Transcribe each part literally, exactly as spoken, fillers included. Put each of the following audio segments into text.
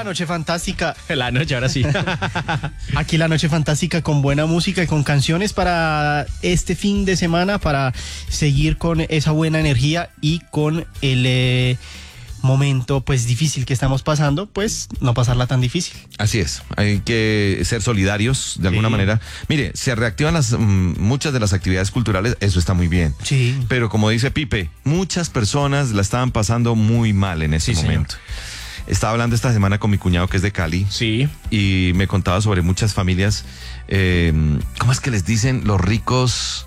la noche fantástica. La noche, ahora sí. Aquí la noche fantástica con buena música y con canciones para este fin de semana, para seguir con esa buena energía y con el eh, momento pues difícil que estamos pasando, pues no pasarla tan difícil. Así es, hay que ser solidarios de alguna Sí. manera. Mire, se reactivan las mm, muchas de las actividades culturales, eso está muy bien. Sí. Pero como dice Pipe, muchas personas la estaban pasando muy mal en ese Sí, señor. momento. Estaba hablando esta semana con mi cuñado que es de Cali Sí. y me contaba sobre muchas familias, eh, ¿cómo es que les dicen? Los ricos,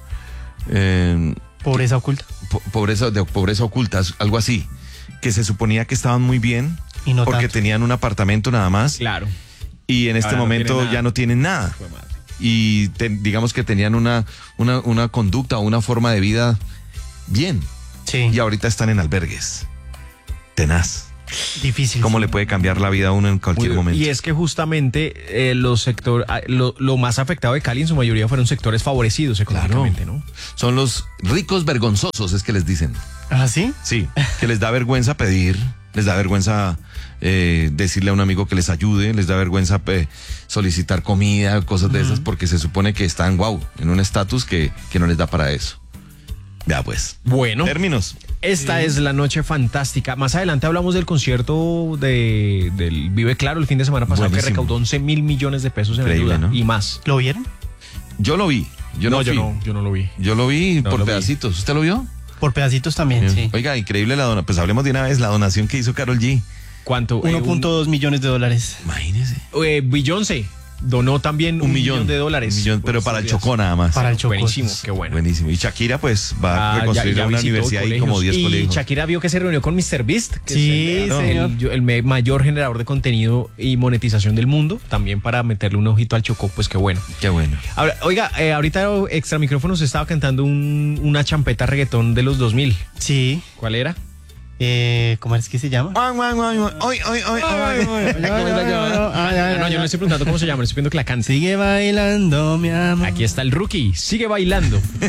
eh, Pobreza oculta. po- pobreza, de pobreza oculta, algo así, que se suponía que estaban muy bien Y no porque tanto. tenían un apartamento nada más Claro. y en este Ahora no momento tienen nada. ya no tienen nada. Fue madre. Y te- digamos que tenían una, una, una conducta o una forma de vida bien Sí. y ahorita están en albergues. Tenaz. Difícil. ¿Cómo le puede cambiar la vida a uno en cualquier Muy- momento? Y es que justamente eh, los sector, ah, lo, lo más afectado de Cali en su mayoría fueron sectores favorecidos económicamente, ¿no? Son los ricos vergonzosos, es que les dicen. ¿Ah, sí? Sí, que les da vergüenza pedir, les da vergüenza eh, decirle a un amigo que les ayude, les da vergüenza eh, solicitar comida, cosas de esas, porque se supone que están, wow, en un estatus que, que no les da para eso. Ya pues. Bueno, Términos. esta es la noche fantástica. Más adelante hablamos del concierto de, del Vive Claro el fin de semana pasado, Buenísimo. que recaudó once mil millones de pesos en Increíble, ayuda ¿no? y más. ¿Lo vieron? Yo lo vi. Yo no, yo fui. no, yo no lo vi. Yo lo vi No por lo vi. pedacitos. ¿Usted lo vio? Por pedacitos también, sí. Oiga, increíble la donación. Pues hablemos de una vez, la donación que hizo Karol G. ¿Cuánto? Eh, uno punto dos millones de dólares. Imagínese. un- eh, Beyoncé donó también un, millón, de dólares. Un millón, por pero estos para el días. Chocó nada más. Para el Chocó. Buenísimo, qué bueno. Buenísimo. Y Shakira, pues, va Ah, a reconstruir ya- ya una visitó universidad y como colegios. diez Y colegios. Shakira vio que se reunió con míster Beast, que Sí, es el, señor. el- el me- mayor generador de contenido y monetización del mundo, también para meterle un ojito al Chocó, pues qué bueno. Qué bueno. Ahora, oiga, eh, ahorita extra micrófonos estaba cantando un- una champeta reggaetón de los dos mil. Sí. ¿Cuál era? Eh, ¿Cómo es que se llama? Hoy, hoy, hoy, hoy. Ah, no, yo no estoy preguntando cómo se llama, estoy pidiendo que la cante. Sigue bailando, mi amor. Aquí está el rookie, sigue bailando.